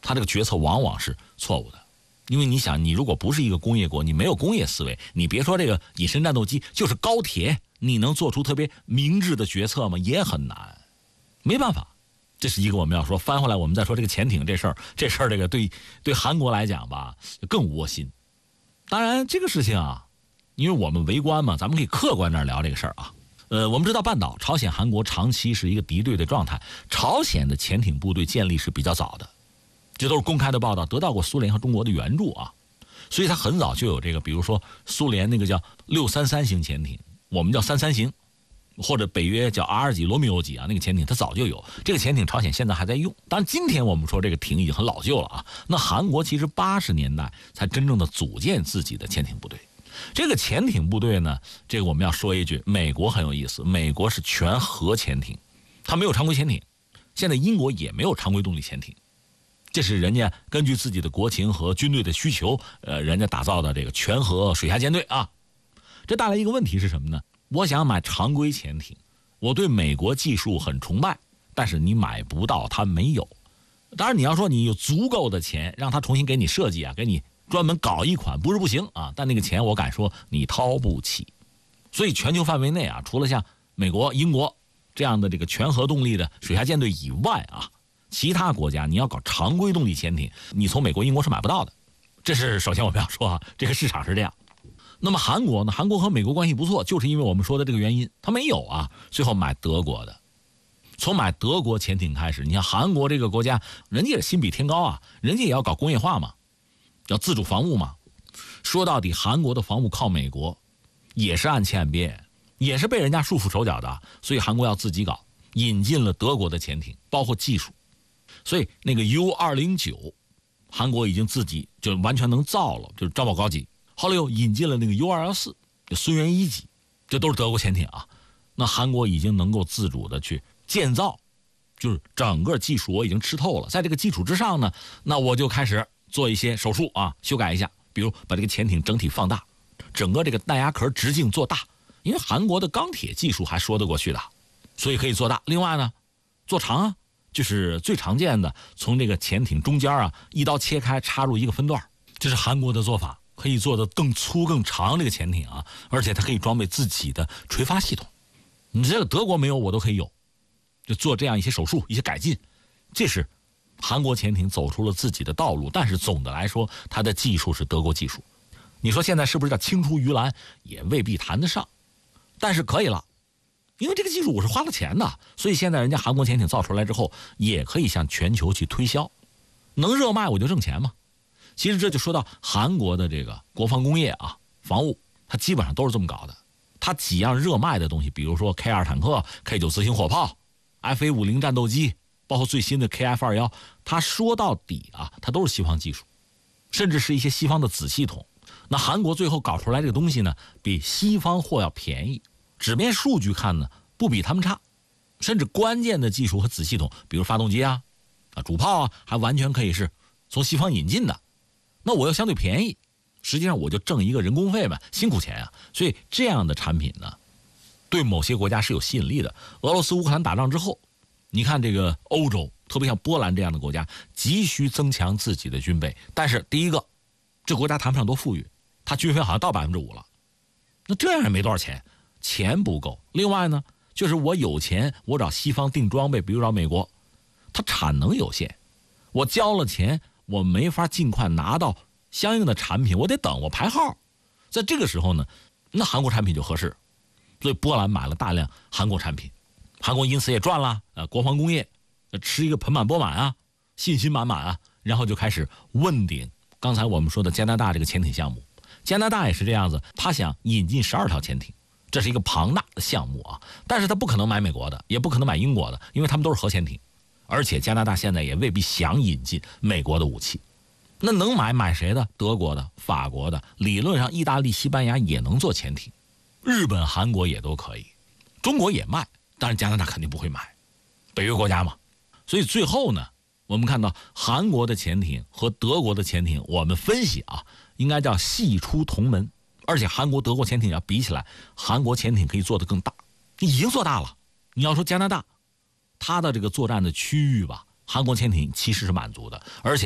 他这个决策往往是错误的。因为你想，你如果不是一个工业国，你没有工业思维，你别说这个隐身战斗机，就是高铁，你能做出特别明智的决策吗？也很难，没办法。这是一个我们要说。翻回来我们再说这个潜艇这事儿，这个对韩国来讲吧更窝心。当然这个事情啊，因为我们围观嘛，咱们可以客观那聊这个事儿啊。我们知道半岛朝鲜韩国长期是一个敌对的状态，朝鲜的潜艇部队建立是比较早的，这都是公开的报道，得到过苏联和中国的援助啊，所以它很早就有这个，比如说苏联那个叫633型潜艇，我们叫33型，或者北约叫 R 级、罗密欧级啊，那个潜艇它早就有。这个潜艇朝鲜现在还在用，当然今天我们说这个艇已经很老旧了啊。那韩国其实80年代才真正的组建自己的潜艇部队。这个潜艇部队呢，这个我们要说一句，美国很有意思，美国是全核潜艇，它没有常规潜艇，现在英国也没有常规动力潜艇。这是人家根据自己的国情和军队的需求，人家打造的这个全核水下舰队啊。这带来一个问题是什么呢？我想买常规潜艇，我对美国技术很崇拜，但是你买不到，它没有。当然你要说你有足够的钱，让他重新给你设计啊，给你专门搞一款，不是不行啊，但那个钱我敢说你掏不起。所以全球范围内啊，除了像美国、英国这样的这个全核动力的水下舰队以外啊，其他国家你要搞常规动力潜艇，你从美国、英国是买不到的。这是首先我们要说啊，这个市场是这样。那么韩国呢？韩国和美国关系不错，就是因为我们说的这个原因，他没有啊，最后买德国的。从买德国潜艇开始，你看韩国这个国家，人家也心比天高啊，人家也要搞工业化嘛，要自主防务嘛。说到底，韩国的防务靠美国，也是暗器暗边，也是被人家束缚手脚的，所以韩国要自己搞，引进了德国的潜艇，包括技术。所以那个 U-209，韩国已经自己就完全能造了，就是招保高级。后来又引进了那个 U-214， 就孙元一级，这都是德国潜艇啊。那韩国已经能够自主的去建造，就是整个技术我已经吃透了。在这个基础之上呢，那我就开始做一些手术啊，修改一下，比如把这个潜艇整体放大，整个这个弹牙壳直径做大，因为韩国的钢铁技术还说得过去的，所以可以做大。另外呢，做长啊，就是最常见的，从这个潜艇中间啊一刀切开，插入一个分段，这是韩国的做法。可以做得更粗更长这个潜艇啊，而且它可以装备自己的垂发系统。你这个德国没有，我都可以有，就做这样一些手术、一些改进。这是韩国潜艇走出了自己的道路，但是总的来说，它的技术是德国技术。你说现在是不是叫青出于蓝，也未必谈得上，但是可以了，因为这个技术我是花了钱的，所以现在人家韩国潜艇造出来之后，也可以向全球去推销，能热卖我就挣钱嘛。其实这就说到韩国的这个国防工业啊，防务，它基本上都是这么搞的。它几样热卖的东西，比如说 K2 坦克、K9 自行火炮、FA50 战斗机，包括最新的 KF21，它说到底啊，它都是西方技术，甚至是一些西方的子系统。那韩国最后搞出来这个东西呢，比西方货要便宜，纸面数据看呢，不比他们差，甚至关键的技术和子系统，比如发动机啊、主炮啊，还完全可以是从西方引进的。那我又相对便宜，实际上我就挣一个人工费嘛，辛苦钱啊。所以这样的产品呢，对某些国家是有吸引力的。俄罗斯乌克兰打仗之后，你看这个欧洲，特别像波兰这样的国家，急需增强自己的军备。但是第一个，这国家谈不上多富裕，它军费好像到5%了，那这样也没多少钱，钱不够。另外呢，就是我有钱，我找西方订装备，比如找美国，它产能有限，我交了钱，我没法尽快拿到相应的产品，我得等，我排号。在这个时候呢，那韩国产品就合适，所以波兰买了大量韩国产品，韩国因此也赚了，国防工业吃一个盆满钵满啊，信心满满啊，然后就开始问鼎刚才我们说的加拿大这个潜艇项目。加拿大也是这样子，他想引进12条潜艇，这是一个庞大的项目啊，但是他不可能买美国的，也不可能买英国的，因为他们都是核潜艇。而且加拿大现在也未必想引进美国的武器，那能买谁的？德国的、法国的，理论上意大利、西班牙也能做潜艇，日本、韩国也都可以，中国也卖，但是加拿大肯定不会买，北约国家嘛。所以最后呢，我们看到韩国的潜艇和德国的潜艇，我们分析啊，应该叫系出同门，而且韩国、德国潜艇要比起来，韩国潜艇可以做得更大，已经做大了。你要说加拿大，它的这个作战的区域吧，韩国潜艇其实是满足的，而且